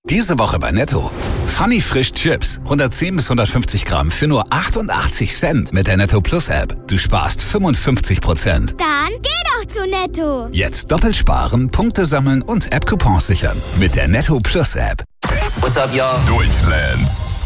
Diese Woche bei Netto. Funny Frisch Chips. 110 bis 150 Gramm für nur 88 Cent mit der Netto Plus App. Du sparst 55%. Dann geh doch zu Netto. Jetzt doppelt sparen, Punkte sammeln und App-Coupons sichern. Mit der Netto Plus App. What's up, y'all? Deutschlands